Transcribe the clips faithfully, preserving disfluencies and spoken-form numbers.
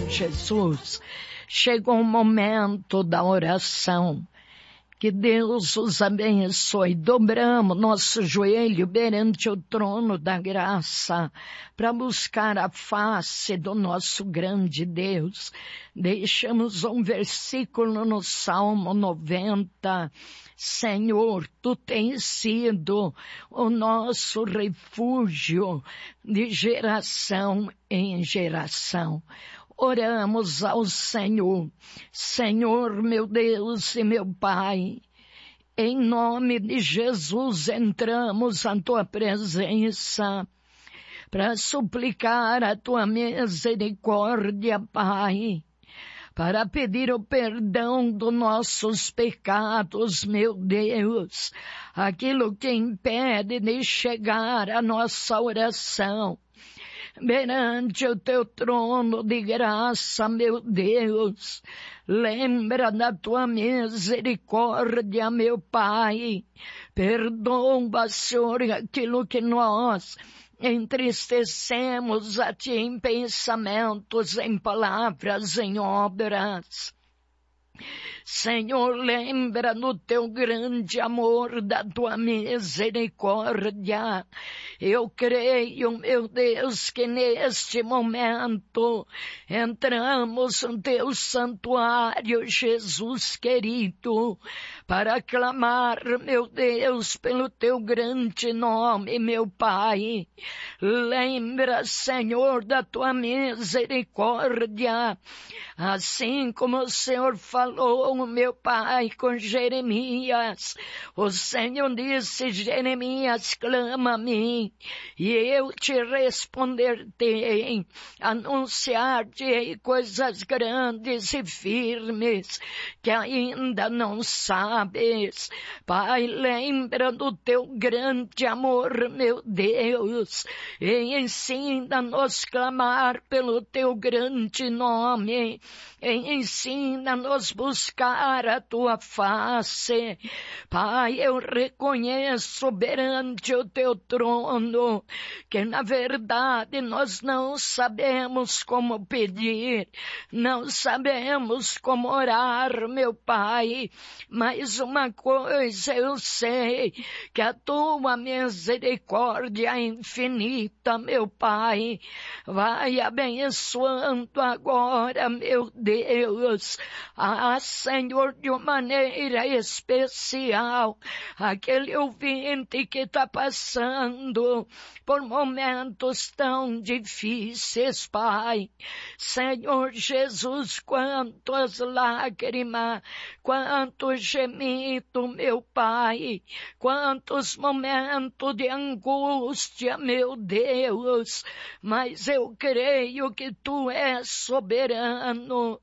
Jesus. Chegou o momento da oração. Que Deus os abençoe. Dobramos nosso joelho perante o trono da graça para buscar a face do nosso grande Deus. Deixamos um versículo no Salmo noventa. Senhor, Tu tens sido o nosso refúgio de geração em geração. Oramos ao Senhor. Senhor, meu Deus e meu Pai, em nome de Jesus entramos à Tua presença para suplicar a Tua misericórdia, Pai, para pedir o perdão dos nossos pecados, meu Deus, aquilo que impede de chegar à nossa oração. Perante o Teu trono de graça, meu Deus, lembra da Tua misericórdia, meu Pai. Perdoa, Senhor, aquilo que nós entristecemos a Ti em pensamentos, em palavras, em obras. Senhor, lembra do Teu grande amor, da Tua misericórdia. Eu creio, meu Deus, que neste momento entramos no Teu santuário, Jesus querido, para clamar, meu Deus, pelo Teu grande nome, meu Pai. Lembra, Senhor, da Tua misericórdia, assim como o Senhor falou, meu Pai, com Jeremias. O Senhor disse, Jeremias, clama a mim, e eu te responderei, anunciar-te coisas grandes e firmes, que ainda não sabes. Pai, lembra do Teu grande amor, meu Deus, e ensina-nos clamar pelo Teu grande nome, e ensina-nos buscar a Tua face. Pai, eu reconheço perante o Teu trono que na verdade nós não sabemos como pedir, não sabemos como orar, meu Pai, mas uma coisa eu sei, que a Tua misericórdia é infinita, meu Pai, vai abençoando agora, meu Deus, a Senhor, de uma maneira especial, aquele ouvinte que está passando por momentos tão difíceis, Pai. Senhor Jesus, quantas lágrimas, quanto gemido, meu Pai, quantos momentos de angústia, meu Deus, mas eu creio que Tu és soberano.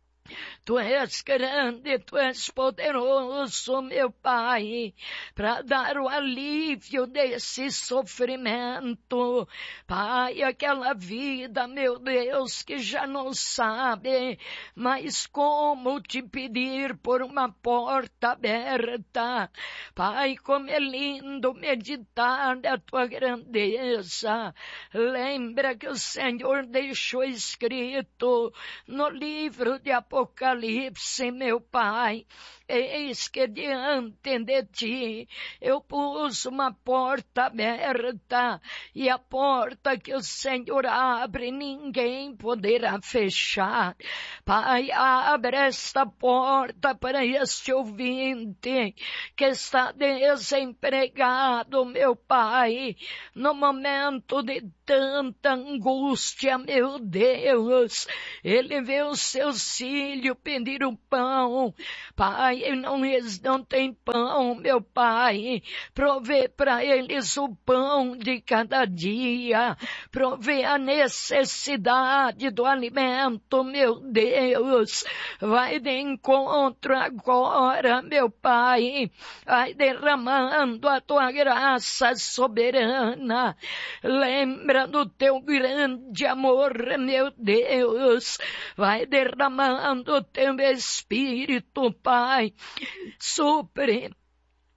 Tu és grande, Tu és poderoso, meu Pai, para dar o alívio desse sofrimento. Pai, aquela vida, meu Deus, que já não sabe, mas como te pedir por uma porta aberta. Pai, como é lindo meditar na Tua grandeza. Lembra que o Senhor deixou escrito no livro de Apocalipse, Apocalipse, meu Pai, eis que diante de Ti eu pus uma porta aberta, e a porta que o Senhor abre ninguém poderá fechar. Pai, abre esta porta para este ouvinte que está desempregado, meu Pai, no momento de tanta angústia, meu Deus. Ele vê os seus filhos pedir o pão, Pai, não, eles não têm pão, meu Pai, provê para eles o pão de cada dia, provê a necessidade do alimento, meu Deus, vai de encontro agora, meu Pai, vai derramando a Tua graça soberana, lembra do Teu grande amor, meu Deus, vai derramando o Teu Espírito, Pai, supre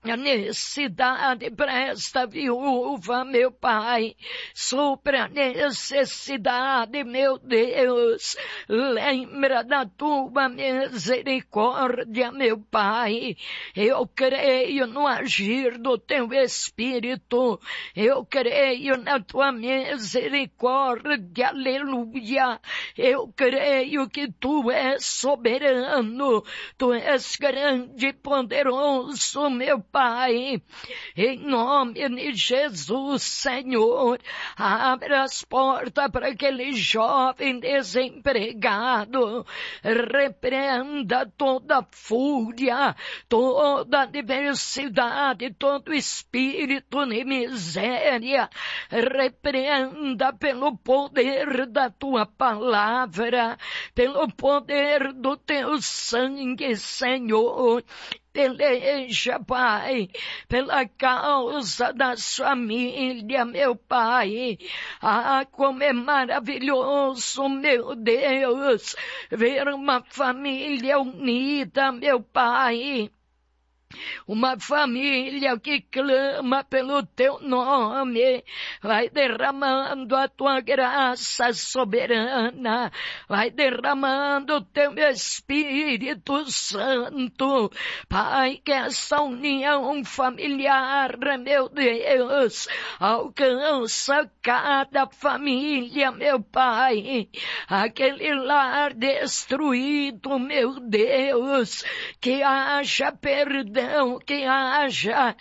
a necessidade para esta viúva, meu Pai, supre a necessidade, meu Deus, lembra da tua misericórdia, meu Pai, eu creio no agir do teu Espírito, eu creio na tua misericórdia, aleluia, eu creio que tu és soberano, tu és grande e poderoso, meu Pai, em nome de Jesus, Senhor, abre as portas para aquele jovem desempregado, repreenda toda fúria, toda adversidade, todo espírito de miséria, repreenda pelo poder da tua palavra, pelo poder do teu sangue, Senhor. Peleja, Pai, pela causa da família, meu Pai. Ah, como é maravilhoso, meu Deus, ver uma família unida, meu Pai. Uma família que clama pelo teu nome, vai derramando a tua graça soberana, vai derramando o teu Espírito Santo, Pai, que essa união familiar, meu Deus, alcança cada família, meu Pai, aquele lar destruído, meu Deus, que haja perdão, que haja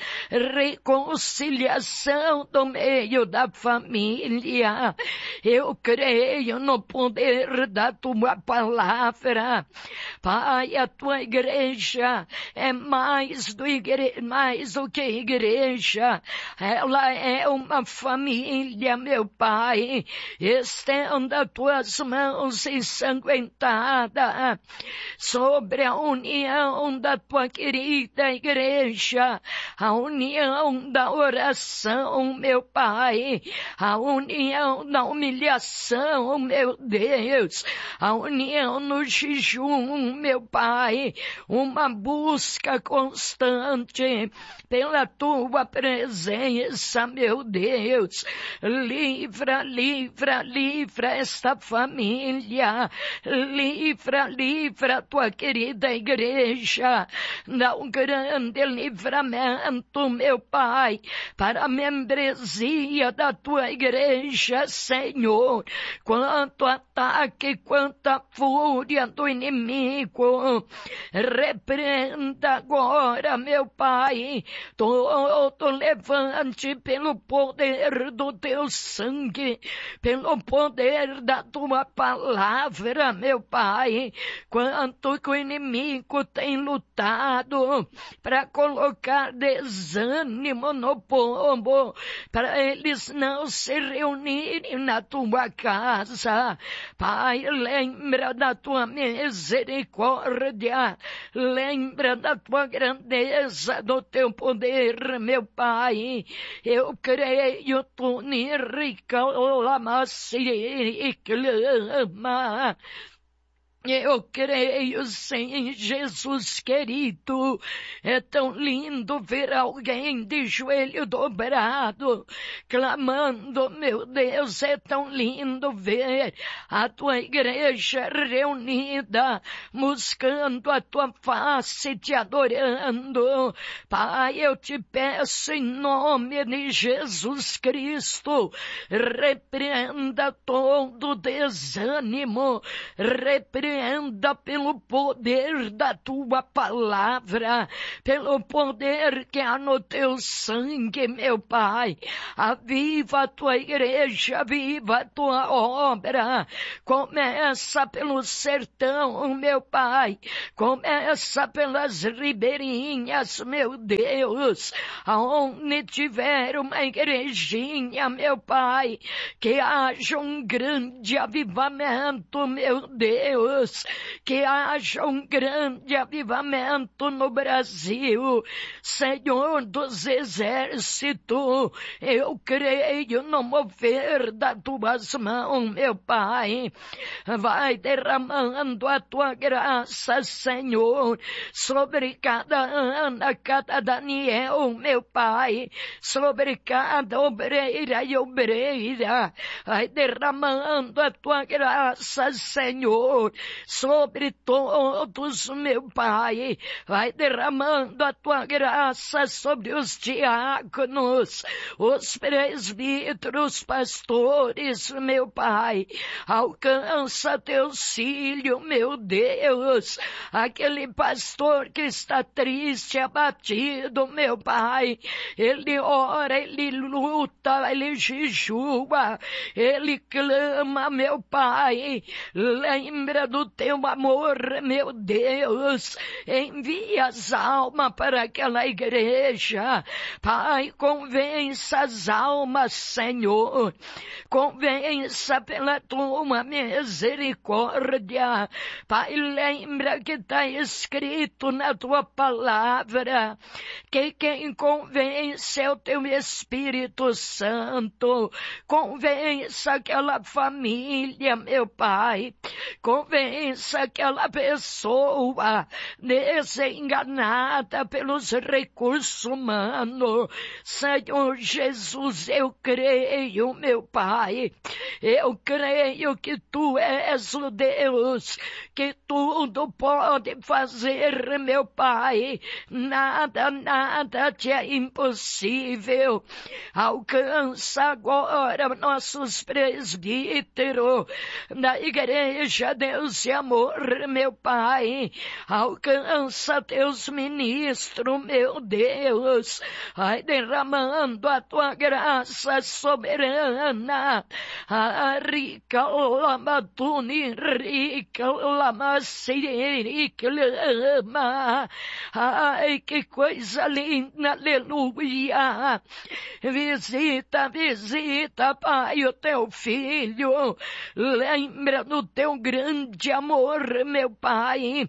reconciliação no meio da família. Eu creio no poder da tua palavra. Pai, a tua igreja é mais do, igre... mais do que igreja. Ela é uma família, meu Pai. Estenda tuas mãos ensanguentadas sobre a união da tua querida igreja, a união da oração, meu Pai, a união da humilhação, meu Deus, a união no jejum, meu Pai, uma busca constante pela tua presença, meu Deus. Livra, livra, livra esta família, livra, livra a tua querida igreja, dá um grande livramento, meu Pai, para a membresia da tua igreja, Senhor. Quanto ataque, quanta fúria do inimigo, repreenda agora, meu Pai, todo levante pelo poder do teu sangue, pelo poder da tua palavra, meu Pai. Quanto que o inimigo tem lutado para colocar desânimo no povo, para eles não se reunirem na tua casa. Pai, lembra da tua misericórdia, lembra da tua grandeza, do teu poder, meu Pai. Eu creio, tu nirica lamasi e clama. Eu creio, sim, Jesus querido. É tão lindo ver alguém de joelho dobrado, clamando, meu Deus, é tão lindo ver a tua igreja reunida, buscando a tua face, te adorando. Pai, eu te peço em nome de Jesus Cristo, repreenda todo desânimo, repreenda Repreenda pelo poder da tua palavra, pelo poder que há no teu sangue, meu Pai. Aviva a tua igreja, aviva a tua obra. Começa pelo sertão, meu Pai. Começa pelas ribeirinhas, meu Deus. Aonde tiver uma igrejinha, meu Pai, que haja um grande avivamento, meu Deus. Deus, que haja um grande avivamento no Brasil, Senhor dos exércitos, eu creio no mover das tuas mãos, meu Pai, vai derramando a tua graça, Senhor, sobre cada Ana, cada Daniel, meu Pai, sobre cada obreira e obreira, vai derramando a tua graça, Senhor, sobre todos, meu Pai, vai derramando a tua graça sobre os diáconos, os presbíteros, pastores, meu Pai, alcança teus filhos, meu Deus, aquele pastor que está triste, abatido, meu Pai, ele ora, ele luta, ele jejua, ele clama, meu Pai, lembra do teu amor, meu Deus, envia as almas para aquela igreja, Pai, convença as almas, Senhor, convença pela tua misericórdia, Pai, lembra que está escrito na tua palavra, que quem convence é o teu Espírito Santo, convença aquela família, meu Pai, convença aquela pessoa desenganada pelos recursos humanos, Senhor Jesus, eu creio, meu Pai, eu creio que tu és o Deus que tudo pode fazer, meu Pai, nada, nada te é impossível. Alcança agora nossos presbíteros da igreja, Deus e amor, meu Pai, alcança teus ministros, meu Deus, vai derramando a tua graça soberana, a rica lamatuni, rica lamaciri, clama, ai que coisa linda, aleluia, visita, visita, Pai, o teu filho, lembra do teu grande amor, meu Pai,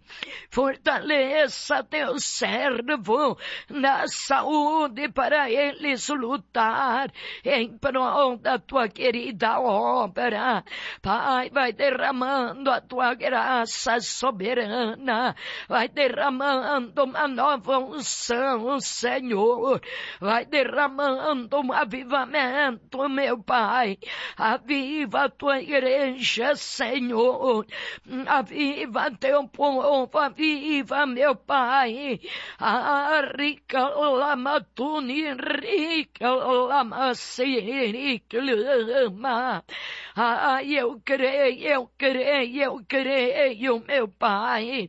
fortaleça teu servo na saúde para eles lutar em prol da tua querida obra, Pai, vai derramando a tua graça soberana, vai derramando uma nova unção, Senhor, vai derramando um avivamento, meu Pai, aviva a tua igreja, Senhor, aviva teu povo, aviva, meu Pai, a rica lamatuni, rica lamaciri, clama, ai, eu creio, eu creio, eu creio, meu Pai,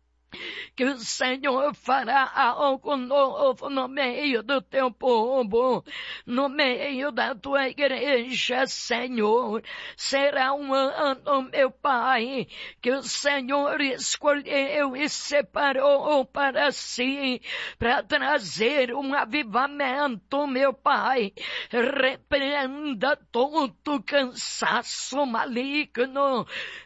que o Senhor fará algo novo no meio do teu povo, no meio da tua igreja, Senhor. Será um ano, meu Pai, que o Senhor escolheu e separou para si, para trazer um avivamento, meu Pai. Repreenda todo cansaço maligno,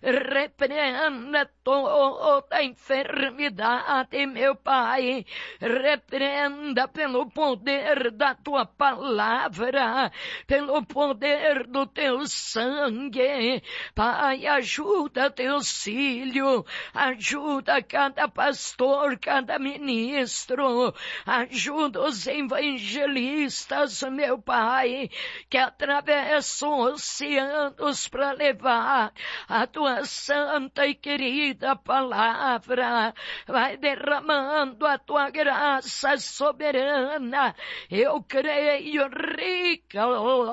repreenda toda enfermidade, meu Pai, repreenda pelo poder da tua palavra, pelo poder do teu sangue, Pai, ajuda teus filhos, ajuda cada pastor, cada ministro, ajuda os evangelistas, meu Pai, que atravessam oceanos para levar a tua santa e querida palavra, vai derramando a tua graça soberana, eu creio, rica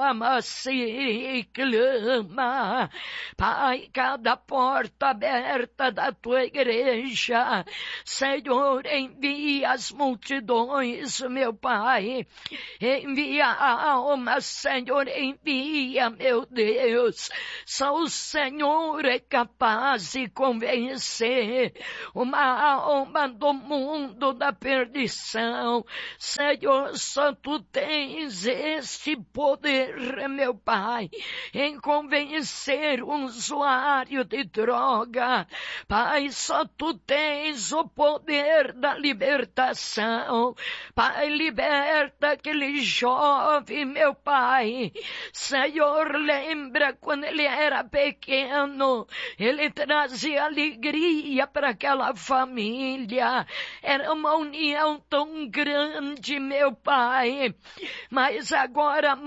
lamaci, clama, Pai, cada porta aberta da tua igreja, Senhor, envia as multidões, meu Pai, envia a alma, Senhor, envia, meu Deus, só o Senhor é capaz de convencer uma alma do mundo da perdição. Senhor, só tu tens este poder, meu Pai, em convencer um usuário de droga. Pai, só tu tens o poder da libertação. Pai, liberta aquele jovem, meu Pai. Senhor, lembra quando ele era pequeno, ele trazia alegria para aquela família. Era uma união tão grande, meu Pai. Mas agora